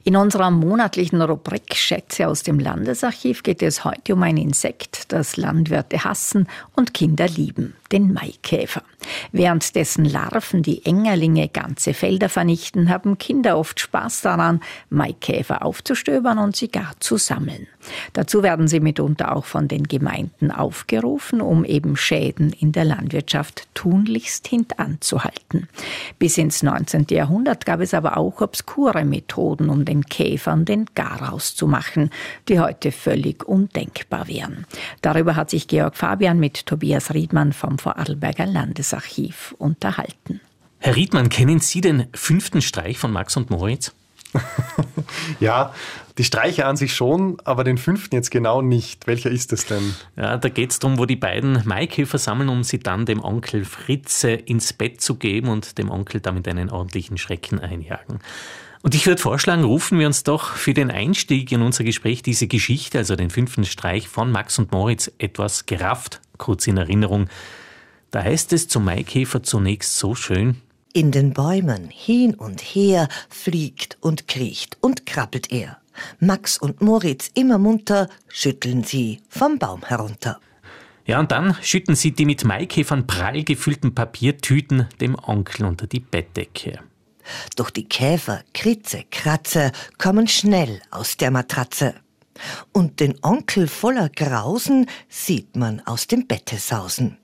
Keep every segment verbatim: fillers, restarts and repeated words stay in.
In unserer monatlichen Rubrik Schätze aus dem Landesarchiv geht es heute um ein Insekt, das Landwirte hassen und Kinder lieben, den Maikäfer. Während dessen Larven die Engerlinge ganze Felder vernichten, haben Kinder oft Spaß daran, Maikäfer aufzustöbern und sie gar zu sammeln. Dazu werden sie mitunter auch von den Gemeinden aufgerufen, um eben Schäden in der Landwirtschaft tunlichst hintanzuhalten. Bis ins neunzehnten Jahrhundert gab es aber auch obskure Methoden, um den Käfern den Garaus zu machen, die heute völlig undenkbar wären. Darüber hat sich Georg Fabian mit Tobias Riedmann vom Vorarlberger Landesarchiv unterhalten. Herr Riedmann, kennen Sie den fünften Streich von Max und Moritz? Ja, die Streiche an sich schon, aber den fünften jetzt genau nicht. Welcher ist es denn? Ja, da geht es darum, wo die beiden Maikäfer sammeln, um sie dann dem Onkel Fritze ins Bett zu geben und dem Onkel damit einen ordentlichen Schrecken einjagen. Und ich würde vorschlagen, rufen wir uns doch für den Einstieg in unser Gespräch diese Geschichte, also den fünften Streich von Max und Moritz, etwas gerafft, kurz in Erinnerung. Da heißt es zum Maikäfer zunächst so schön: In den Bäumen hin und her fliegt und kriecht und krabbelt er. Max und Moritz immer munter schütteln sie vom Baum herunter. Ja, und dann schütten sie die mit Maikäfern prall gefüllten Papiertüten dem Onkel unter die Bettdecke. Doch die Käfer, Kritze, Kratze, kommen schnell aus der Matratze. Und den Onkel voller Grausen sieht man aus dem Bette sausen.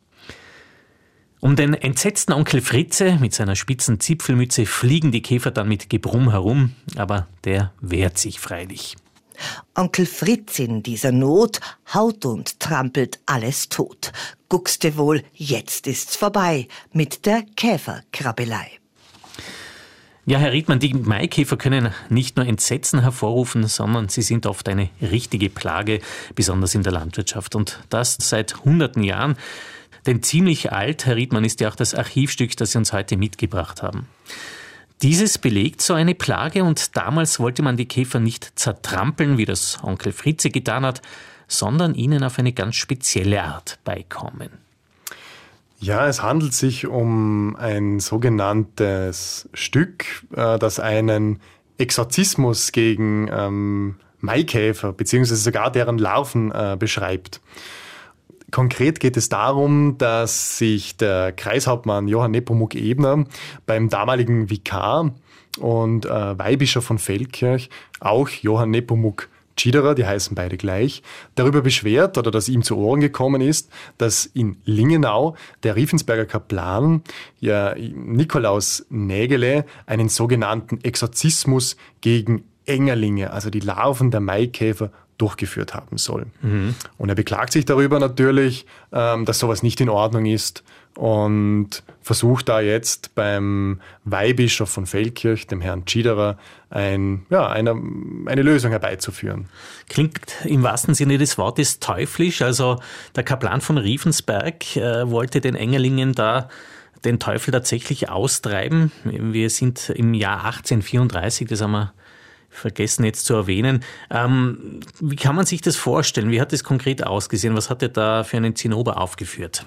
Um den entsetzten Onkel Fritze mit seiner spitzen Zipfelmütze fliegen die Käfer dann mit Gebrumm herum, aber der wehrt sich freilich. Onkel Fritz in dieser Not haut und trampelt alles tot. Guckste wohl, jetzt ist's vorbei mit der Käferkrabbelei. Ja, Herr Riedmann, die Maikäfer können nicht nur Entsetzen hervorrufen, sondern sie sind oft eine richtige Plage, besonders in der Landwirtschaft. Und das seit hunderten Jahren. Denn ziemlich alt, Herr Riedmann, ist ja auch das Archivstück, das Sie uns heute mitgebracht haben. Dieses belegt so eine Plage und damals wollte man die Käfer nicht zertrampeln, wie das Onkel Fritze getan hat, sondern ihnen auf eine ganz spezielle Art beikommen. Ja, es handelt sich um ein sogenanntes Stück, das einen Exorzismus gegen ähm, Maikäfer bzw. sogar deren Larven äh, beschreibt. Konkret geht es darum, dass sich der Kreishauptmann Johann Nepomuk Ebner beim damaligen Vikar und äh, Weihbischof von Feldkirch, auch Johann Nepomuk Tschiederer, die heißen beide gleich, darüber beschwert oder dass ihm zu Ohren gekommen ist, dass in Lingenau der Riefensberger Kaplan, ja, Nikolaus Nägele, einen sogenannten Exorzismus gegen Engerlinge, also die Larven der Maikäfer, durchgeführt haben soll. Mhm. Und er beklagt sich darüber natürlich, dass sowas nicht in Ordnung ist und versucht da jetzt beim Weihbischof von Feldkirch, dem Herrn Tschiederer, ein, ja, eine, eine Lösung herbeizuführen. Klingt im wahrsten Sinne des Wortes teuflisch. Also der Kaplan von Riefensberg äh, wollte den Engerlingen da den Teufel tatsächlich austreiben. Wir sind im Jahr achtzehnhundertvierunddreißig, das haben wir vergessen jetzt zu erwähnen. Ähm, wie kann man sich das vorstellen? Wie hat das konkret ausgesehen? Was hat er da für einen Zinnober aufgeführt?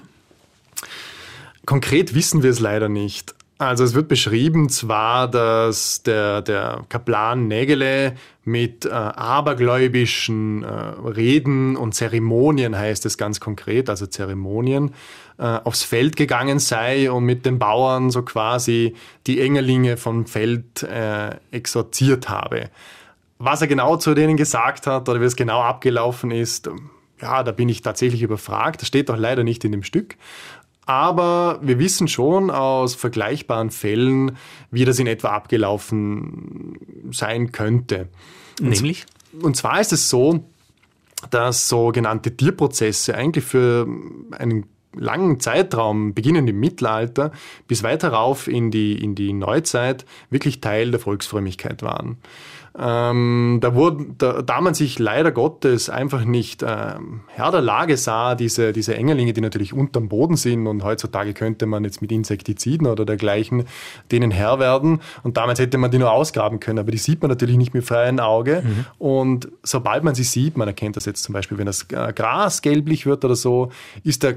Konkret wissen wir es leider nicht. Also es wird beschrieben zwar, dass der, der Kaplan Nägele mit äh, abergläubischen äh, Reden und Zeremonien, heißt es ganz konkret, also Zeremonien, äh, aufs Feld gegangen sei und mit den Bauern so quasi die Engerlinge vom Feld äh, exorziert habe. Was er genau zu denen gesagt hat oder wie es genau abgelaufen ist, ja, da bin ich tatsächlich überfragt. Das steht doch leider nicht in dem Stück. Aber wir wissen schon aus vergleichbaren Fällen, wie das in etwa abgelaufen sein könnte. Nämlich? Und zwar ist es so, dass sogenannte Tierprozesse eigentlich für einen langen Zeitraum, beginnend im Mittelalter, bis weiter rauf in die, in die Neuzeit, wirklich Teil der Volksfrömmigkeit waren. Ähm, da, wurde, da, da man sich leider Gottes einfach nicht ähm, Herr der Lage sah, diese, diese Engerlinge, die natürlich unterm Boden sind und heutzutage könnte man jetzt mit Insektiziden oder dergleichen denen Herr werden und damals hätte man die nur ausgraben können, aber die sieht man natürlich nicht mit freiem Auge mhm. und sobald man sie sieht, man erkennt das jetzt zum Beispiel, wenn das Gras gelblich wird oder so, ist der kahl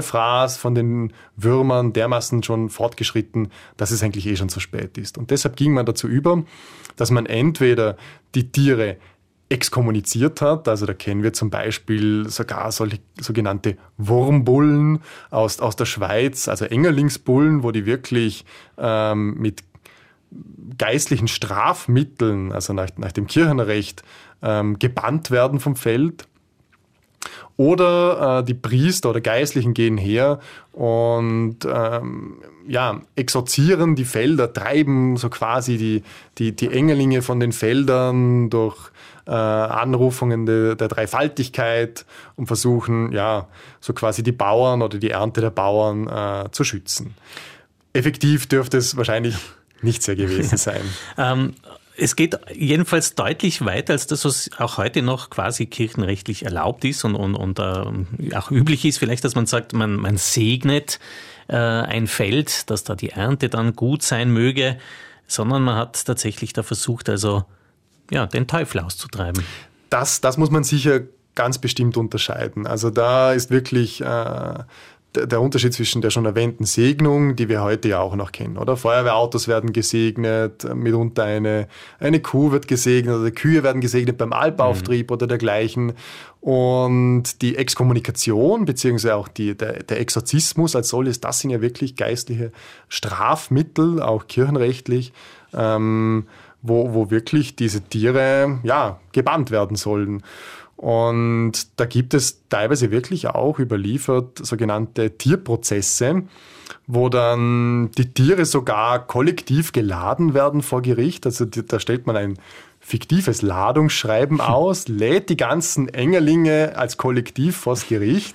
Tierfraß von den Würmern dermaßen schon fortgeschritten, dass es eigentlich eh schon zu spät ist. Und deshalb ging man dazu über, dass man entweder die Tiere exkommuniziert hat, also da kennen wir zum Beispiel sogar solche sogenannte Wurmbullen aus, aus der Schweiz, also Engerlingsbullen, wo die wirklich ähm, mit geistlichen Strafmitteln, also nach, nach dem Kirchenrecht, ähm, gebannt werden vom Feld. Oder äh, die Priester oder Geistlichen gehen her und ähm, ja, exorzieren die Felder, treiben so quasi die, die, die Engerlinge von den Feldern durch äh, Anrufungen de, der Dreifaltigkeit und versuchen, ja, so quasi die Bauern oder die Ernte der Bauern äh, zu schützen. Effektiv dürfte es wahrscheinlich nicht sehr gewesen sein. ähm, Es geht jedenfalls deutlich weiter als das, was auch heute noch quasi kirchenrechtlich erlaubt ist und, und, und äh, auch üblich ist. Vielleicht, dass man sagt, man, man segnet äh, ein Feld, dass da die Ernte dann gut sein möge, sondern man hat tatsächlich da versucht, also ja, den Teufel auszutreiben. Das, das muss man sicher ganz bestimmt unterscheiden. Also da ist wirklich äh, der Unterschied zwischen der schon erwähnten Segnung, die wir heute ja auch noch kennen, oder? Feuerwehrautos werden gesegnet, mitunter eine, eine Kuh wird gesegnet oder Kühe werden gesegnet beim Alpauftrieb mhm. oder dergleichen. Und die Exkommunikation, beziehungsweise auch die, der, der Exorzismus als solches, das sind ja wirklich geistliche Strafmittel, auch kirchenrechtlich, ähm, wo, wo wirklich diese Tiere, ja, gebannt werden sollen. Und da gibt es teilweise wirklich auch überliefert sogenannte Tierprozesse, wo dann die Tiere sogar kollektiv geladen werden vor Gericht. Also da stellt man ein fiktives Ladungsschreiben aus, lädt die ganzen Engerlinge als Kollektiv vors Gericht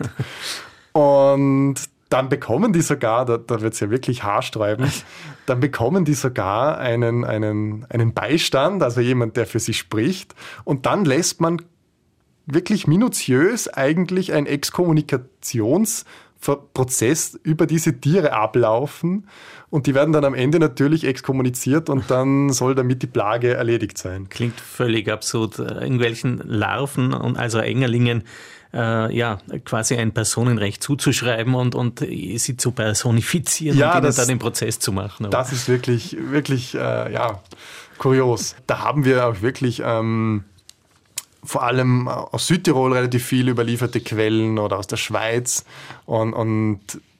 und dann bekommen die sogar, da, da wird es ja wirklich haarsträubend, dann bekommen die sogar einen, einen, einen Beistand, also jemand, der für sie spricht, und dann lässt man wirklich minutiös eigentlich ein Exkommunikationsprozess über diese Tiere ablaufen und die werden dann am Ende natürlich exkommuniziert und dann soll damit die Plage erledigt sein. Klingt völlig absurd. Irgendwelchen Larven und also Engerlingen äh, ja, quasi ein Personenrecht zuzuschreiben und, und sie zu personifizieren ja, und ihnen das, dann den Prozess zu machen. Aber das ist wirklich, wirklich äh, ja, kurios. Da haben wir auch wirklich ähm, vor allem aus Südtirol relativ viel überlieferte Quellen oder aus der Schweiz. Und, und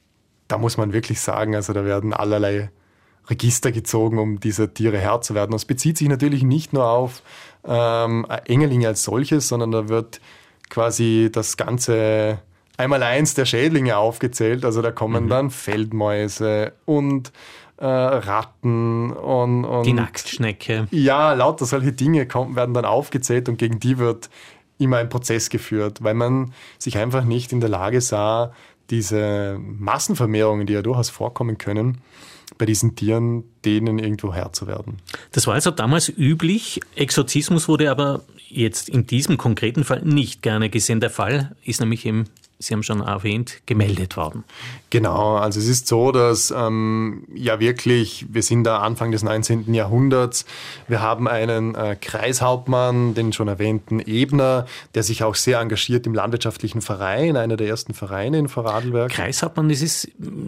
da muss man wirklich sagen, also da werden allerlei Register gezogen, um dieser Tiere Herr zu werden. Und es bezieht sich natürlich nicht nur auf ähm, Engerlinge als solches, sondern da wird quasi das ganze Einmaleins der Schädlinge aufgezählt. Also da kommen mhm. dann Feldmäuse und Äh, Ratten und, und die Nacktschnecke. Ja, lauter solche Dinge kommen, werden dann aufgezählt und gegen die wird immer ein Prozess geführt, weil man sich einfach nicht in der Lage sah, diese Massenvermehrungen, die ja durchaus vorkommen können, bei diesen Tieren, denen irgendwo Herr zu werden. Das war also damals üblich. Exorzismus wurde aber jetzt in diesem konkreten Fall nicht gerne gesehen. Der Fall ist nämlich eben, Sie haben schon erwähnt, gemeldet worden. Genau, also es ist so, dass ähm, ja wirklich, wir sind da Anfang des neunzehnten Jahrhunderts, wir haben einen äh, Kreishauptmann, den schon erwähnten Ebner, der sich auch sehr engagiert im landwirtschaftlichen Verein, einer der ersten Vereine in Vorarlberg. Kreishauptmann, das ist,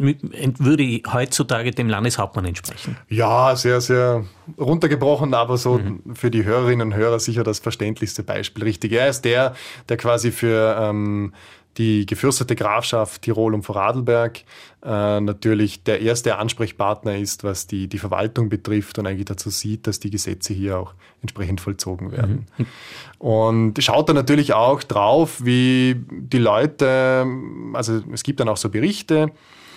würde heutzutage dem Landeshauptmann entsprechen? Ja, sehr, sehr runtergebrochen, aber so mhm. für die Hörerinnen und Hörer sicher das verständlichste Beispiel. Richtig, er ist der, der quasi für ähm, die gefürstete Grafschaft Tirol und Vorarlberg äh, natürlich der erste Ansprechpartner ist, was die, die Verwaltung betrifft und eigentlich dazu sieht, dass die Gesetze hier auch entsprechend vollzogen werden. Mhm. Und schaut dann natürlich auch drauf, wie die Leute, also es gibt dann auch so Berichte,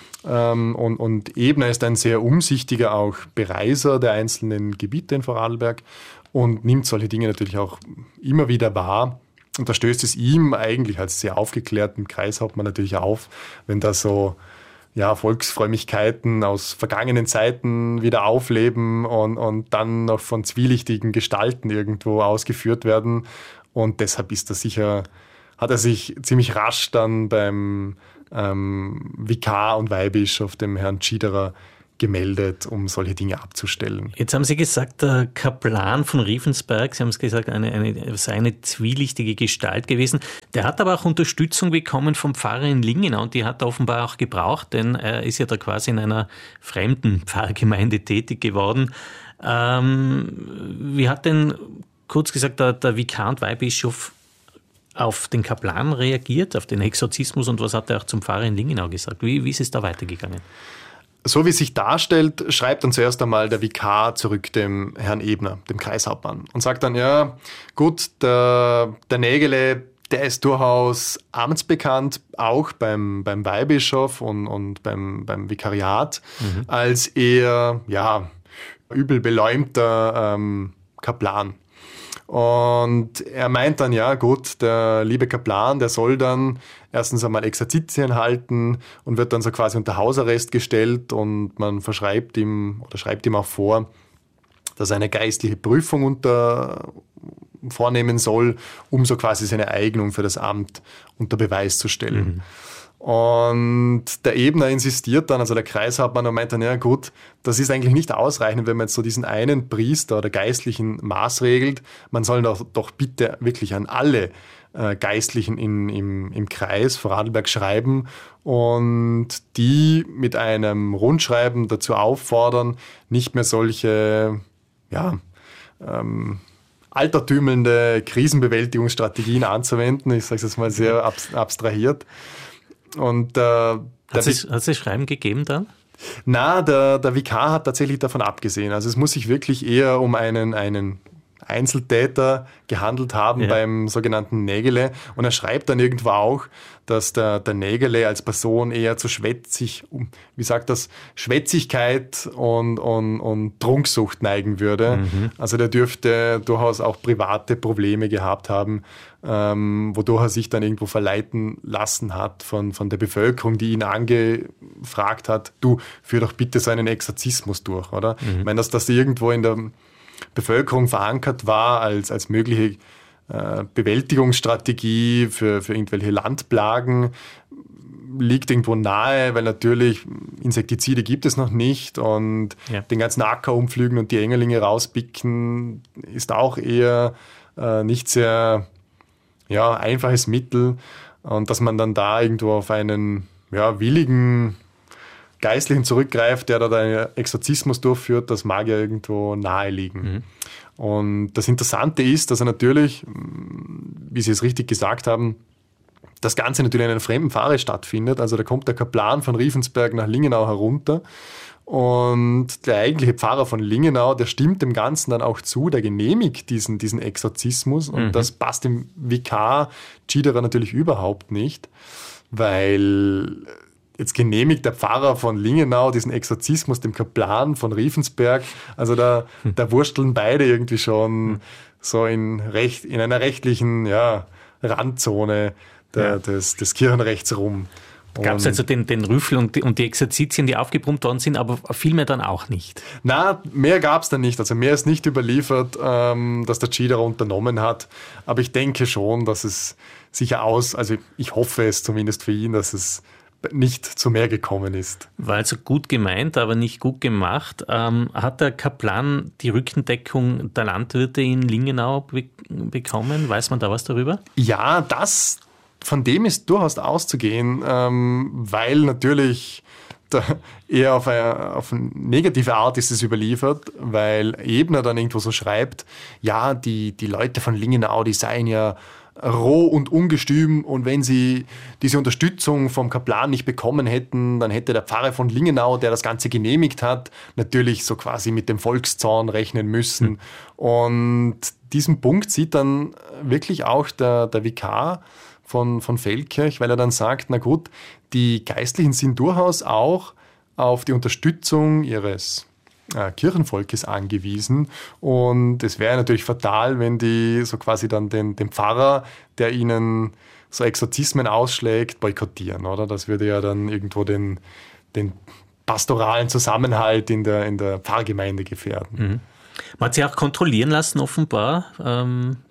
ähm, und, und Ebner ist ein sehr umsichtiger auch Bereiser der einzelnen Gebiete in Vorarlberg und nimmt solche Dinge natürlich auch immer wieder wahr. Und da stößt es ihm eigentlich als sehr aufgeklärten Kreishauptmann natürlich auf, wenn da so ja, Volksfrömmigkeiten aus vergangenen Zeiten wieder aufleben und, und dann noch von zwielichtigen Gestalten irgendwo ausgeführt werden. Und deshalb ist er sicher, hat er sich ziemlich rasch dann beim ähm, Vikar und Weihbischof, dem Herrn Tschiederer, gemeldet, um solche Dinge abzustellen. Jetzt haben Sie gesagt, der Kaplan von Riefensberg, Sie haben es gesagt, eine, eine, sei eine zwielichtige Gestalt gewesen. Der hat aber auch Unterstützung bekommen vom Pfarrer in Lingenau und die hat er offenbar auch gebraucht, denn er ist ja da quasi in einer fremden Pfarrgemeinde tätig geworden. Ähm, wie hat denn, kurz gesagt, der, der Vikar und Weihbischof auf den Kaplan reagiert, auf den Exorzismus und was hat er auch zum Pfarrer in Lingenau gesagt? Wie, wie ist es da weitergegangen? So wie es sich darstellt, schreibt dann zuerst einmal der Vikar zurück dem Herrn Ebner, dem Kreishauptmann, und sagt dann, ja gut, der, der Nägele, der ist durchaus amtsbekannt, auch beim, beim Weihbischof und, und beim, beim Vikariat, mhm. als eher ja, übel beläumter ähm, Kaplan. Und er meint dann, ja gut, der liebe Kaplan, der soll dann erstens einmal Exerzitien halten und wird dann so quasi unter Hausarrest gestellt und man verschreibt ihm oder schreibt ihm auch vor, dass er eine geistliche Prüfung unter, vornehmen soll, um so quasi seine Eignung für das Amt unter Beweis zu stellen. Mhm. Und der Ebner insistiert dann, also der Kreishauptmann, und meint dann, ja gut, das ist eigentlich nicht ausreichend, wenn man jetzt so diesen einen Priester oder Geistlichen maßregelt. Man soll doch, doch bitte wirklich an alle äh, Geistlichen in, im, im Kreis Vorarlberg schreiben und die mit einem Rundschreiben dazu auffordern, nicht mehr solche, ja, ähm, altertümelnde Krisenbewältigungsstrategien anzuwenden. Ich sage es jetzt mal sehr abstrahiert. Und, äh, hat es hat es Schreiben gegeben dann? Na, der, der Vikar hat tatsächlich davon abgesehen. Also es muss sich wirklich eher um einen, einen Einzeltäter gehandelt haben, ja, beim sogenannten Nägele. Und er schreibt dann irgendwo auch, dass der, der Nägele als Person eher zu schwätzig, wie sagt das, Schwätzigkeit und, und, und Trunksucht neigen würde. Mhm. Also der dürfte durchaus auch private Probleme gehabt haben, ähm, wodurch er sich dann irgendwo verleiten lassen hat von, von der Bevölkerung, die ihn angefragt hat, du, führ doch bitte so einen Exorzismus durch, oder? Mhm. Ich meine, dass das irgendwo in der Bevölkerung verankert war als, als mögliche äh, Bewältigungsstrategie für, für irgendwelche Landplagen, liegt irgendwo nahe, weil natürlich Insektizide gibt es noch nicht und ja, den ganzen Acker umpflügen und die Engerlinge rauspicken ist auch eher äh, nicht sehr ja, einfaches Mittel, und dass man dann da irgendwo auf einen ja, willigen Geistlichen zurückgreift, der da einen Exorzismus durchführt, das mag ja irgendwo nahe liegen. Mhm. Und das Interessante ist, dass er natürlich, wie Sie es richtig gesagt haben, das Ganze natürlich in einer fremden Pfarre stattfindet. Also da kommt der Kaplan von Riefensberg nach Lingenau herunter und der eigentliche Pfarrer von Lingenau, der stimmt dem Ganzen dann auch zu, der genehmigt diesen, diesen Exorzismus, und mhm, das passt dem Vikar Tschiederer natürlich überhaupt nicht, weil jetzt genehmigt der Pfarrer von Lingenau diesen Exorzismus dem Kaplan von Riefensberg. Also da, da wursteln beide irgendwie schon so in, Recht, in einer rechtlichen ja, Randzone der, ja. des, des Kirchenrechts rum. Gab es also den, den Rüffel und die, und die Exerzitien, die aufgebrummt worden sind, aber viel mehr dann auch nicht? Na, mehr gab es dann nicht. Also mehr ist nicht überliefert, ähm, dass der Tschiederer unternommen hat. Aber ich denke schon, dass es sicher aus, also ich hoffe es zumindest für ihn, dass es nicht zu mehr gekommen ist. War also gut gemeint, aber nicht gut gemacht. Ähm, hat der Kaplan die Rückendeckung der Landwirte in Lingenau be- bekommen? Weiß man da was darüber? Ja, das, von dem ist durchaus auszugehen, ähm, weil natürlich da eher auf eine, auf eine negative Art ist es überliefert, weil Ebner dann irgendwo so schreibt, ja, die, die Leute von Lingenau, die seien ja roh und ungestüm, und wenn sie diese Unterstützung vom Kaplan nicht bekommen hätten, dann hätte der Pfarrer von Lingenau, der das Ganze genehmigt hat, natürlich so quasi mit dem Volkszorn rechnen müssen. Mhm. Und diesen Punkt sieht dann wirklich auch der, der Vikar von, von Feldkirch, weil er dann sagt, na gut, die Geistlichen sind durchaus auch auf die Unterstützung ihres Kirchenvolkes angewiesen, und es wäre natürlich fatal, wenn die so quasi dann den, den Pfarrer, der ihnen so Exorzismen ausschlägt, boykottieren, oder? Das würde ja dann irgendwo den, den pastoralen Zusammenhalt in der, in der Pfarrgemeinde gefährden. Mhm. Man hat sich auch kontrollieren lassen, offenbar, ähm,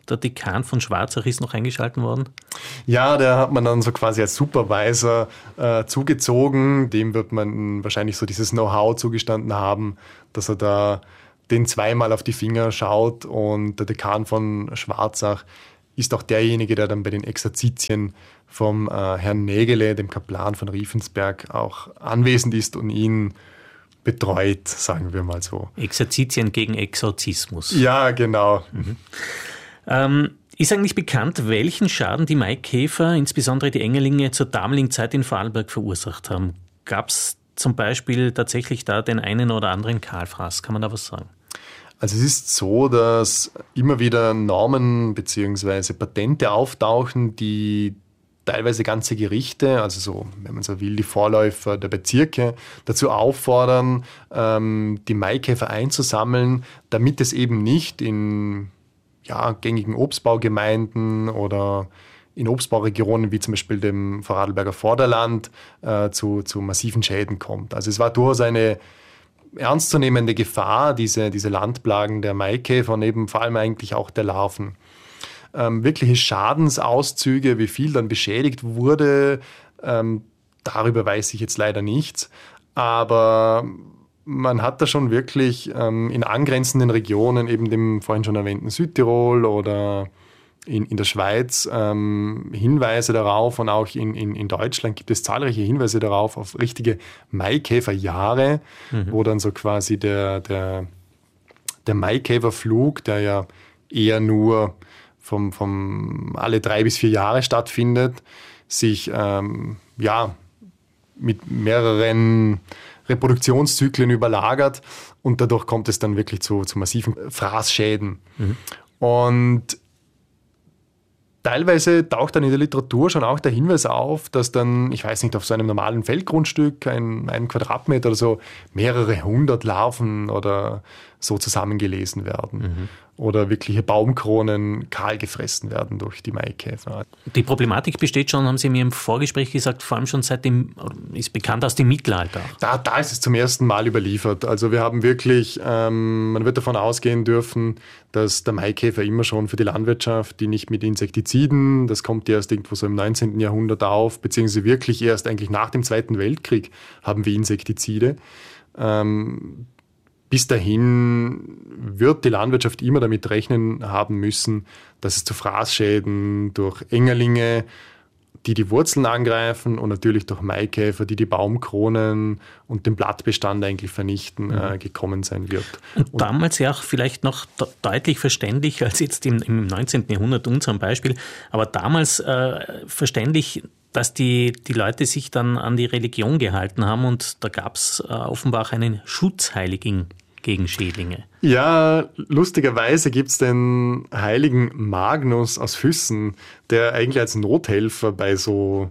der Dekan von Schwarzach ist noch eingeschaltet worden? Ja, der hat man dann so quasi als Supervisor äh, zugezogen. Dem wird man wahrscheinlich so dieses Know-how zugestanden haben, dass er da den zweimal auf die Finger schaut. Und der Dekan von Schwarzach ist auch derjenige, der dann bei den Exerzitien vom äh, Herrn Nägele, dem Kaplan von Riefensberg, auch anwesend ist und ihn betreut, sagen wir mal so. Exerzitien gegen Exorzismus. Ja, genau. Mhm. Ähm, ist eigentlich bekannt, welchen Schaden die Maikäfer, insbesondere die Engerlinge, zur damaligen Zeit in Vorarlberg verursacht haben? Gab es zum Beispiel tatsächlich da den einen oder anderen Kahlfraß? Kann man da was sagen? Also es ist so, dass immer wieder Normen bzw. Patente auftauchen, die teilweise ganze Gerichte, also so, wenn man so will, die Vorläufer der Bezirke, dazu auffordern, ähm, die Maikäfer einzusammeln, damit es eben nicht in ja, gängigen Obstbaugemeinden oder in Obstbauregionen wie zum Beispiel dem Vorarlberger Vorderland äh, zu, zu massiven Schäden kommt. Also es war durchaus eine ernstzunehmende Gefahr, diese, diese Landplagen der Maikäfer und eben vor allem eigentlich auch der Larven. Ähm, wirkliche Schadensauszüge, wie viel dann beschädigt wurde, ähm, darüber weiß ich jetzt leider nichts. Aber man hat da schon wirklich ähm, in angrenzenden Regionen, eben dem vorhin schon erwähnten Südtirol oder in, in der Schweiz, ähm, Hinweise darauf, und auch in, in, in Deutschland gibt es zahlreiche Hinweise darauf, auf richtige Maikäferjahre, mhm. wo dann so quasi der, der, der Maikäferflug, der ja eher nur vom, vom alle drei bis vier Jahre stattfindet, sich ähm, ja, mit mehreren Reproduktionszyklen überlagert und dadurch kommt es dann wirklich zu, zu massiven Fraßschäden. Mhm. Und teilweise taucht dann in der Literatur schon auch der Hinweis auf, dass dann, ich weiß nicht, auf so einem normalen Feldgrundstück, ein, ein Quadratmeter oder so, mehrere hundert Larven oder so zusammengelesen werden. Mhm. Oder wirkliche Baumkronen kahl gefressen werden durch die Maikäfer. Die Problematik besteht schon, haben Sie mir im Vorgespräch gesagt, vor allem schon seit dem, ist bekannt aus dem Mittelalter. Da, da ist es zum ersten Mal überliefert. Also wir haben wirklich, ähm, man wird davon ausgehen dürfen, dass der Maikäfer immer schon für die Landwirtschaft, die nicht mit Insektiziden, das kommt erst irgendwo so im neunzehnten Jahrhundert auf, beziehungsweise wirklich erst eigentlich nach dem Zweiten Weltkrieg haben wir Insektizide. Ähm, Bis dahin wird die Landwirtschaft immer damit rechnen haben müssen, dass es zu Fraßschäden durch Engerlinge, die die Wurzeln angreifen, und natürlich durch Maikäfer, die die Baumkronen und den Blattbestand eigentlich vernichten, mhm. äh, gekommen sein wird. Und, und damals ja auch vielleicht noch de- deutlich verständlich als jetzt im, im neunzehnten Jahrhundert unserem Beispiel, aber damals äh, verständlich, dass die, die Leute sich dann an die Religion gehalten haben und da gab es äh, offenbar auch einen Schutzheiligen gegen Schädlinge. Ja, lustigerweise gibt es den heiligen Magnus aus Füssen, der eigentlich als Nothelfer bei so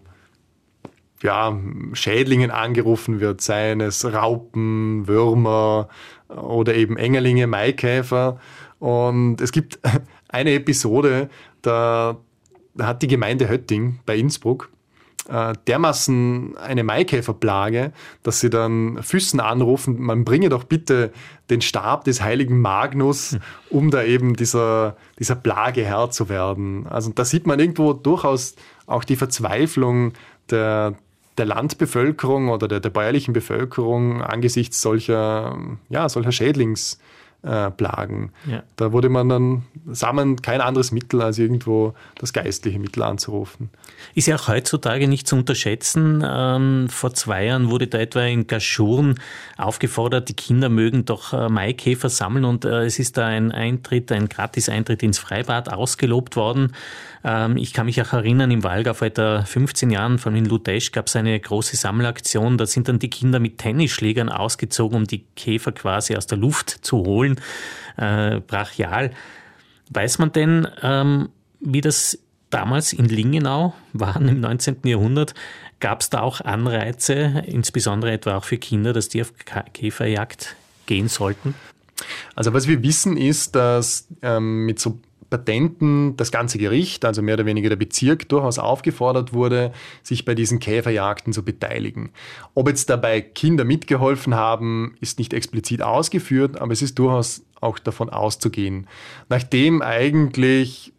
ja, Schädlingen angerufen wird, seien es Raupen, Würmer oder eben Engerlinge, Maikäfer. Und es gibt eine Episode, da, da hat die Gemeinde Hötting bei Innsbruck dermaßen eine Maikäferplage, dass sie dann Füssen anrufen, man bringe doch bitte den Stab des heiligen Magnus, um da eben dieser, dieser Plage Herr zu werden. Also da sieht man irgendwo durchaus auch die Verzweiflung der, der Landbevölkerung oder der, der bäuerlichen Bevölkerung angesichts solcher, ja, solcher Schädlings Äh, Plagen. Ja. Da wurde man dann, sah man kein anderes Mittel, als irgendwo das geistliche Mittel anzurufen. Ist ja auch heutzutage nicht zu unterschätzen. Ähm, vor zwei Jahren wurde da etwa in Gaschurn aufgefordert, die Kinder mögen doch äh, Maikäfer sammeln und äh, es ist da ein Eintritt, ein Gratis-Eintritt ins Freibad ausgelobt worden. Ähm, ich kann mich auch erinnern, im Walgau vor etwa fünfzehn Jahren, vor allem in Ludesch, gab es eine große Sammelaktion. Da sind dann die Kinder mit Tennisschlägern ausgezogen, um die Käfer quasi aus der Luft zu holen. Äh, brachial. Weiß man denn, ähm, wie das damals in Lingenau war im neunzehnten Jahrhundert? Gab es da auch Anreize, insbesondere etwa auch für Kinder, dass die auf Käferjagd gehen sollten? Also was wir wissen ist, dass ähm, mit so Patenten das ganze Gericht, also mehr oder weniger der Bezirk, durchaus aufgefordert wurde, sich bei diesen Käferjagden zu beteiligen. Ob jetzt dabei Kinder mitgeholfen haben, ist nicht explizit ausgeführt, aber es ist durchaus auch davon auszugehen. Nachdem eigentlich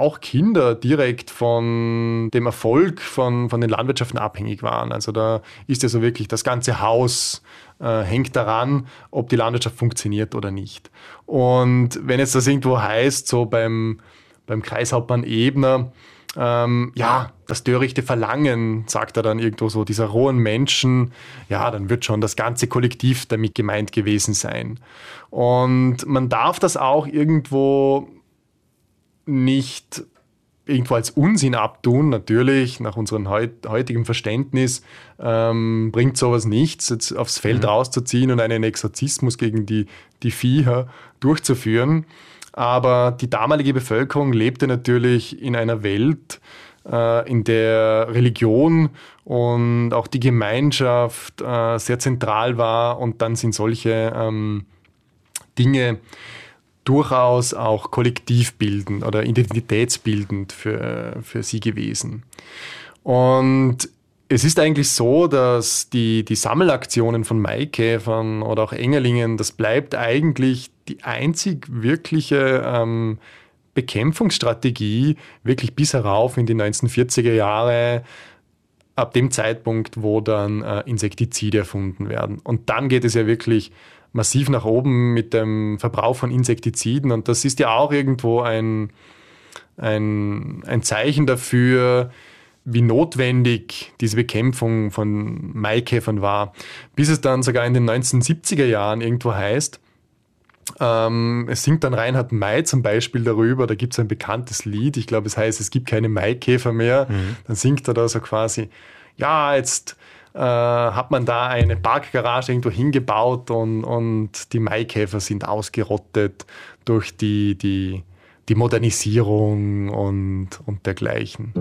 auch Kinder direkt von dem Erfolg von, von den Landwirtschaften abhängig waren. Also da ist ja so wirklich das ganze Haus äh, hängt daran, ob die Landwirtschaft funktioniert oder nicht. Und wenn jetzt das irgendwo heißt, so beim, beim Kreishauptmann Ebner, ähm, ja, das törichte Verlangen, sagt er dann irgendwo so, dieser rohen Menschen, ja, dann wird schon das ganze Kollektiv damit gemeint gewesen sein. Und man darf das auch irgendwo nicht irgendwo als Unsinn abtun. Natürlich, nach unserem heut, heutigen Verständnis ähm, bringt sowas nichts, jetzt aufs Feld mhm. rauszuziehen und einen Exorzismus gegen die, die Viecher durchzuführen. Aber die damalige Bevölkerung lebte natürlich in einer Welt, äh, in der Religion und auch die Gemeinschaft äh, sehr zentral war, und dann sind solche ähm, Dinge durchaus auch kollektivbildend oder identitätsbildend für, für sie gewesen. Und es ist eigentlich so, dass die, die Sammelaktionen von Maikäfern oder auch Engerlingen, das bleibt eigentlich die einzig wirkliche ähm, Bekämpfungsstrategie, wirklich bis herauf in die neunzehnhundertvierziger Jahre, ab dem Zeitpunkt, wo dann äh, Insektizide erfunden werden. Und dann geht es ja wirklich massiv nach oben mit dem Verbrauch von Insektiziden. Und das ist ja auch irgendwo ein, ein, ein Zeichen dafür, wie notwendig diese Bekämpfung von Maikäfern war. Bis es dann sogar in den neunzehnhundertsiebziger Jahren irgendwo heißt, ähm, es singt dann Reinhard May zum Beispiel darüber, da gibt es ein bekanntes Lied, ich glaube, es heißt, es gibt keine Maikäfer mehr. Mhm. Dann singt er da so quasi, ja, jetzt Äh, hat man da eine Parkgarage irgendwo hingebaut und, und die Maikäfer sind ausgerottet durch die, die, die Modernisierung und, und dergleichen.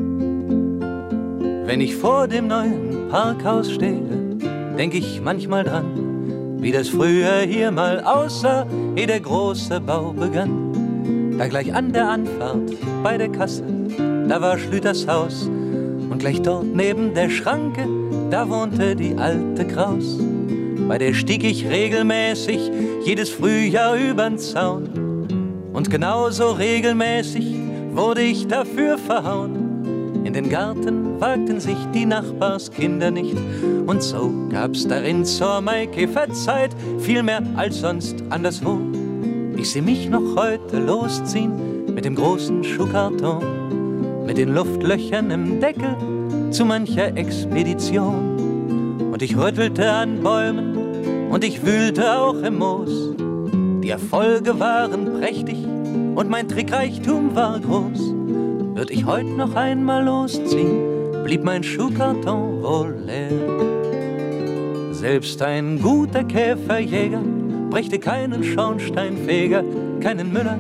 Wenn ich vor dem neuen Parkhaus stehe, denke ich manchmal dran, wie das früher hier mal aussah, ehe der große Bau begann. Da gleich an der Anfahrt bei der Kasse, da war Schlüters Haus, und gleich dort neben der Schranke, da wohnte die alte Kraus. Bei der stieg ich regelmäßig jedes Frühjahr übern Zaun. Und genauso regelmäßig wurde ich dafür verhauen. In den Garten wagten sich die Nachbarskinder nicht. Und so gab's darin zur Maikäferzeit viel mehr als sonst anderswo. Ich seh mich noch heute losziehen mit dem großen Schuhkarton, mit den Luftlöchern im Deckel zu mancher Expedition. Und ich rüttelte an Bäumen und ich wühlte auch im Moos. Die Erfolge waren prächtig und mein Trickreichtum war groß. Würd ich heut noch einmal losziehen, blieb mein Schuhkarton wohl leer. Selbst ein guter Käferjäger brächte keinen Schornsteinfeger, keinen Müller,